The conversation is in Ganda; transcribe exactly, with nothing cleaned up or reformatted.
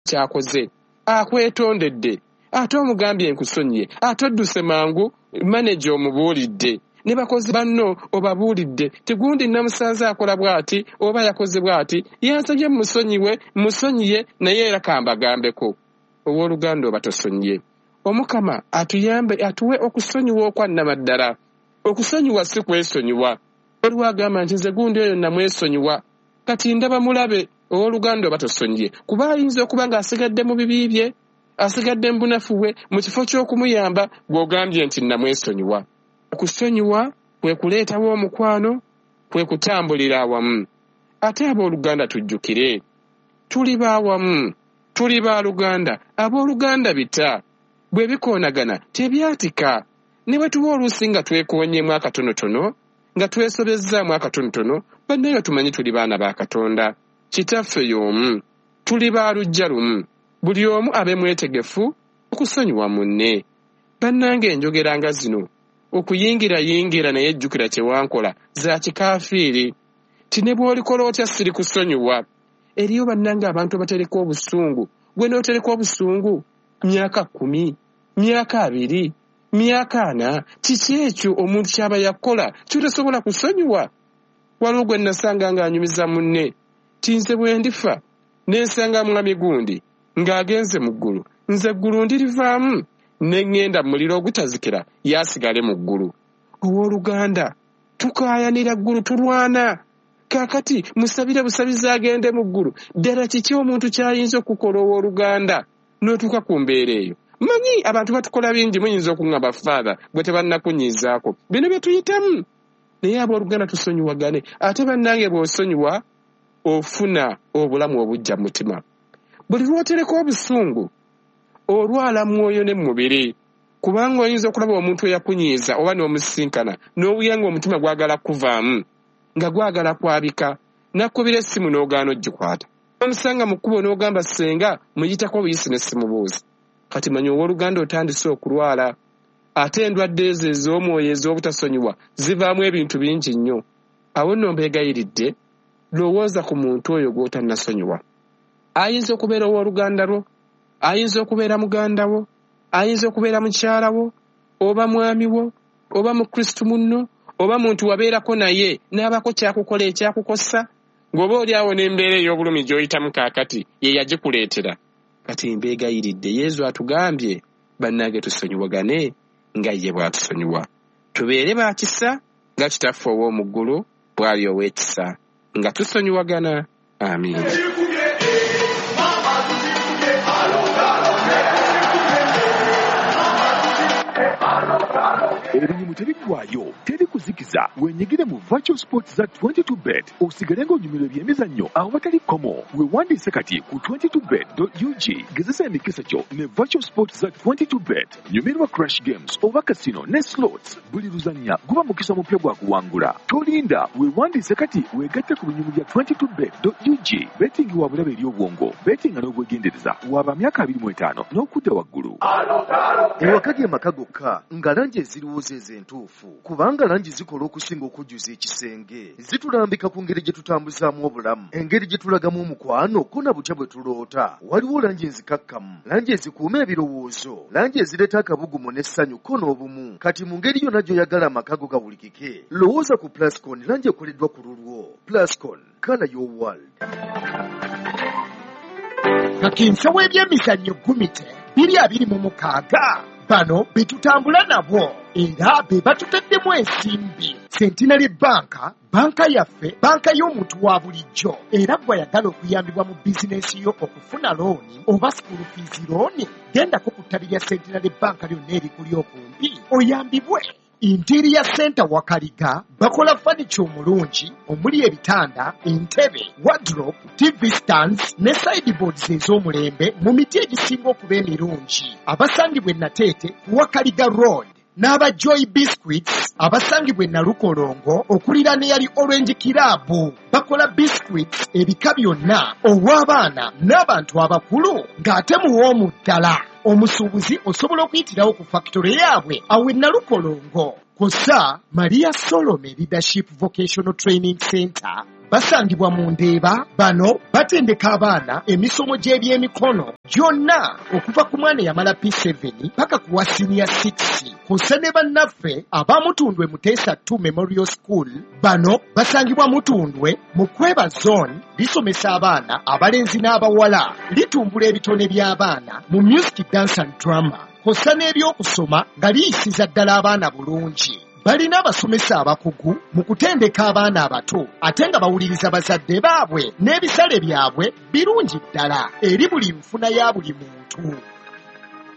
kyakoze akwetondedde ate omugambye nkusonyiye ate odduse mangu manager omubuulidde ne bakozi banno obabuulidde tigundi namusanze akola bw'ati oba yakoze bw'ati yansabye musonyiwe musonyiye naye era kambagambeko owooluganda oba tosonyiye omukama atuyambe atuwe okusonyiwa okwannamaddala okusonyiwa si kwesonyiwa waliwo agamba nti nze gundi oyo namwesonyiwa kati ndaba mulabe owooluganda oba tosonyiye kuba ayinza okuba ng'asigadde mu bibi bye asigadde mu bunafu bwe mu kifo ky'okumuyamba bw'ogambye nti namwesonyiwa okusonyiwa kwe kuleetawo omukwano kwe kutambulira awamu ate abooluganda tujjukire tuli baawamu tuli baaluganda abooluganda bita bwe bikoonagana tebyatika ne bwe tuba oluusi nga twekoonyeemu akatonotono nga twesobezzaamu akatonotono bannayo tumanyi tuli baana ba Katonda kitaffe y'omu tuli baalujja lumu buli omu abe mwetegefu okusonyiwa munne bannange enjogeranga zino okuyingira yingira naye ejjukira kye wankola za kikaafiiri ti ne bw'olikola otya siri kusonyiwa eriyo bannange abantu abatereka obusungu gwe n'otereka obusungu myaka kumi myaka abiri myaka ana kiki ekyo omuntu kyaba yakola kyotasobola kusonyiwa waliwo gwe nasanga ng'anyumiza munne ti nze bwe ndifa n'ensanga mwami gundi ng'agenze mu ggulu nze eggulu ndirivaamu ne ŋŋenda mu muliro ogutazikira yasigale mu ggulu owooluganda tukaayanira ggulu tulwana kaakati musabire busabizi agende mu ggulu ddala kiki omuntu kyayinza okukola owooluganda n'otuuka ku mbeera eyo manyi abantu batukola bingi muyinza okuŋŋamba faatha bwe tebannakunyiizaako bino bye tuyitamu naye abooluganda tusonyiwagane ate bannange bw'osonyiwa ofuna obulamu obujja mu mutima buli lw'otereka obusungu olwala mwoyo ne mubiri kubanga oyinza okulaba omuntu eyakunyiiza oba n'omusinkana n'owuya ng'omutima gwagala kuvaamu nga gwagala kwabika nakkubira essimu n'ogaana ogikwata omusanga mu kkubo n'ogamba ssenga muyitako obuyisi ne simubuuzi kati manyi owooluganda otandise okulwala ate endwadde ezo ez'omwoyo ez'obutasonyiwa zivaamu ebintu bingi nnyo awo nno mbeegayiridde lowooza ku muntu oyo gw'otannasonyiwa ayinza okubeera owooluganda lwo ayinza okubeera muganda wo ayinza okubeera mukyala wo oba mwami wo oba mukristu munno oba muntu wabeerako naye n'abako kyakukola ekyakukosa ng'oba oli awo n'embeera ey'obulumi gy'oyitamu kaakati ye yagikuleetera kati mbeegayiridde yezu atugambye bannange tusonyiwagane nga ye bw'atusonyiwa tubeere baakisa nga kitaffe ow'omu ggulu bw'ali ow'ekisa nga tusonyiwagana amiina. Erinyumu terigwayo teri kuzikiza wenyigire mu virtual sports za twenty-two bet osigale ng'onyumirwa ebyemizannyo awo batali komo weewandiise kati ku twenty-two bet dot u g gezesa emikisa kyo ne virtual sports za twenty-two bet nyumirwa crash games oba casino ne slots buli luzannya guba mukisa mupya gwa kuwangula tolinda weewandiise kati weegatte ku binyumu bya twenty-two bet dot u g betting wa bulabe eri obwongo betting n'obwegendereza waba myaka abiri mu etaano n'okudda waggulu ewakali amaka gokka nga langi eziriwooza ez'entuufu kubanga langi zikola okusinga okujjuza ekisenge zitulambika ku ngeri gye tutambuzaamu obulamu engeri gye tulagamu omukwano ko na butya bwe tuloota waliwo langi enzikakkamu langi ezikuuma ebirowoozo langi ezireeta akabugumu n'essanyu ko n'obumu kati mu ngeri yonna gy'oyagala amaka go gabulikike lowooza ku plascon langi ekoleddwa ku lulwo plascon color your world. Kakinsa w'ebyemizannyo gumite biri abiri mu mukaaga bano be tutambula nabo era be batutaddemu ensimbi. Centenary Banka, banka yaffe, banka y'omuntu wa bulijjo era bw'ayagala okuyambibwa mu bizinensi yo okufuna looni oba school fees looni gendako ku ttabi lya Centenary Banka lyonna erikuli okumpi oyambibwe. Interior Center Wakaliga bakola furniture omulungi omuli ebitanda, entebe, wardrobe, T V stands ne sideboards ez'omulembe mu miti egisinga okuba emirungi. Abasangibwa e Nateete ku Wakaliga Road n'aba Joy Biscuits abasangibwa e Nalukolongo okuliraana eyali Orange Club bakola biscuits ebika byonna ow'abaana n'abantu abakulu ng'ate muwoomu ddala. Omusuubuzi osobola okuyitirawo ku factory yaabwe awo e Nalukolongo. Kosa Maria Solomon Leadership Vocational Training Center basangibwa mu Ndeeba. Bano batendeka abaana emisomo gy'ebyemikono gyonna okuva ku mwana yamala P seven paka ku wa senior six. Kw'ossa ne bannaffe abamutundwe Muteesa two Memorial School. Bano basangibwa Mutundwe mu Kweba Zone, lisomesa abaana abalenzi n'abawala, litumbula ebitone by'abaana mu music, dance and drama, kw'ossa n'ebyokusoma nga liyisiza ddala abaana bulungi. Balina abasomesa abakugu mu kutendeka abaana abato ate nga bawuliriza bazadde baabwe, n'ebisale byabwe birungi ddala eri buli nfuna ya buli muntu.